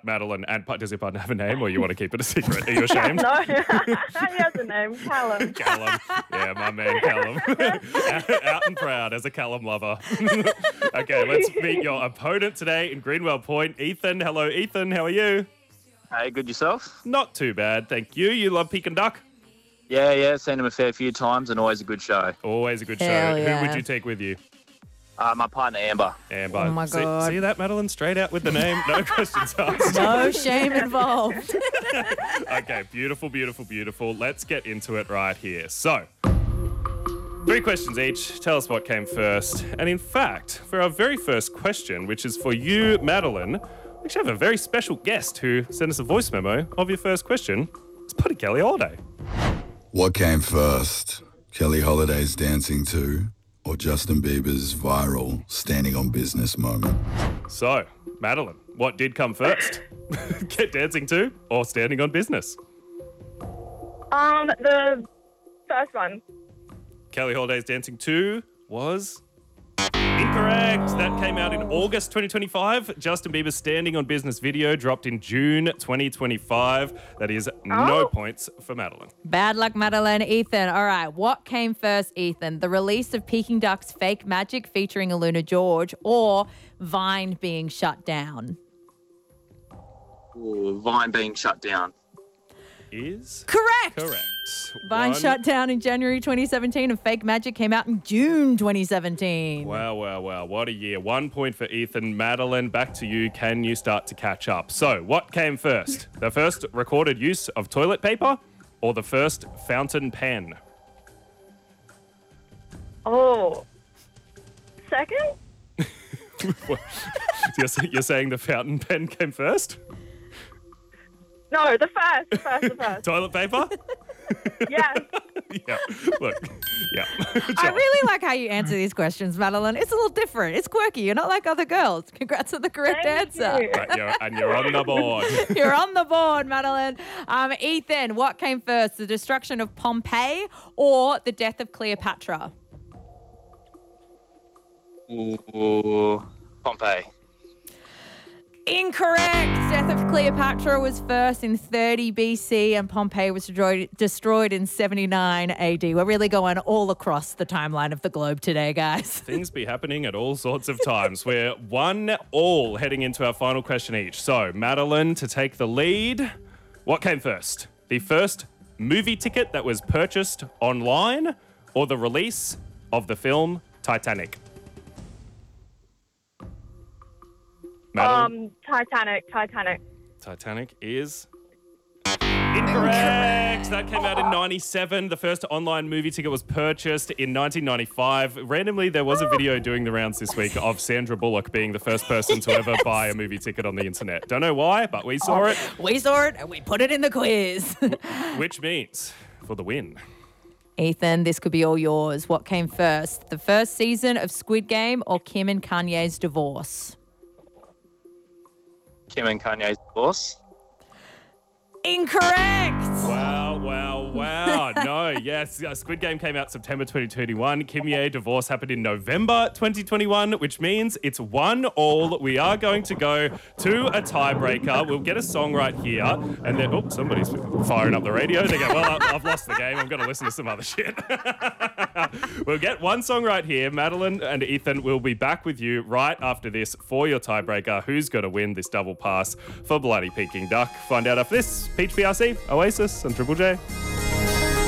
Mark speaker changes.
Speaker 1: Madeline, and does your partner have a name, or you want to keep it a secret? Are you ashamed?
Speaker 2: No, he has a name, Callum.
Speaker 1: Callum. Yeah, my man Callum. Out and proud as a Callum lover. Okay, let's meet your opponent today in Greenwell Point. Ethan. Hello, Ethan. How are you?
Speaker 3: Hey, good yourself?
Speaker 1: Not too bad, thank you. You love Peking Duck?
Speaker 3: Yeah, seen him a fair few times and always a good show.
Speaker 1: Always a good show.
Speaker 4: Hell yeah.
Speaker 1: Who would you take with you?
Speaker 3: My partner, Amber.
Speaker 1: Amber.
Speaker 4: Oh my God.
Speaker 1: See that, Madeline? Straight out with the name. No questions asked.
Speaker 4: No shame involved.
Speaker 1: Okay, beautiful, beautiful, beautiful. Let's get into it right here. So, 3 questions each. Tell us what came first. And in fact, for our very first question, which is for you, Madeline, we actually have a very special guest who sent us a voice memo of your first question. It's Buddy Kelly Holiday.
Speaker 5: What came first? Kelly Holiday's Dancing 2 or Justin Bieber's viral Standing on Business moment?
Speaker 1: So, Madeline, what did come first? Get Dancing 2 or Standing on Business?
Speaker 2: The first one.
Speaker 1: Kelly Holiday's Dancing 2 was incorrect. That came out in August 2025. Justin Bieber's Standing on Business video dropped in June 2025. That is no points for Madeline.
Speaker 4: Bad luck, Madeline. Ethan. All right. What came first, Ethan? The release of Peking Duck's Fake Magic featuring Aluna George or Vine being shut down?
Speaker 3: Ooh, Vine being shut down.
Speaker 1: Is
Speaker 4: Correct.
Speaker 1: correct.
Speaker 4: Vine shut down in January 2017 and Fake Magic came out in June 2017.
Speaker 1: Wow. What a year. 1 point for Ethan. Madeline, back to you. Can you start to catch up? So, what came first? The first recorded use of toilet paper or the first fountain pen?
Speaker 2: Oh. Second?
Speaker 1: You're saying the fountain pen came first?
Speaker 2: No, the first.
Speaker 1: Toilet paper?
Speaker 2: Yes.
Speaker 1: Yeah. Look. Yeah.
Speaker 4: I really like how you answer these questions, Madeline. It's a little different. It's quirky. You're not like other girls. Congrats on the correct
Speaker 2: Thank
Speaker 4: answer.
Speaker 2: you.
Speaker 1: Right, you're on the board.
Speaker 4: You're on the board, Madeline. Ethan, what came first? The destruction of Pompeii or the death of Cleopatra?
Speaker 3: Ooh, Pompeii.
Speaker 4: Incorrect. Death of Cleopatra was first in 30 BC and Pompeii was destroyed in 79 AD. We're really going all across the timeline of the globe today, guys.
Speaker 1: Things be happening at all sorts of times. We're 1-1 heading into our final question each. So, Madeline, to take the lead, what came first? The first movie ticket that was purchased online or the release of the film Titanic? Madeline?
Speaker 2: Titanic.
Speaker 1: Titanic is incorrect. That came out in 97. The first online movie ticket was purchased in 1995. Randomly, there was a video doing the rounds this week of Sandra Bullock being the first person to ever buy a movie ticket on the internet. Don't know why, but we saw it.
Speaker 4: We saw it and we put it in the quiz.
Speaker 1: Which means, for the win,
Speaker 4: Ethan, this could be all yours. What came first? The first season of Squid Game or Kim and Kanye's divorce?
Speaker 3: Kim and Kanye's divorce.
Speaker 4: Incorrect.
Speaker 1: Wow. No, yes. Squid Game came out September 2021. Kim Ye divorce happened in November 2021, which means it's 1-1. We are going to go to a tiebreaker. We'll get a song right here. And then, somebody's firing up the radio. They go, well, I've lost the game. I'm going to listen to some other shit. We'll get one song right here. Madeline and Ethan will be back with you right after this for your tiebreaker. Who's going to win this double pass for Bloody Peking Duck? Find out after this. Peach PRC, Oasis, and Triple J.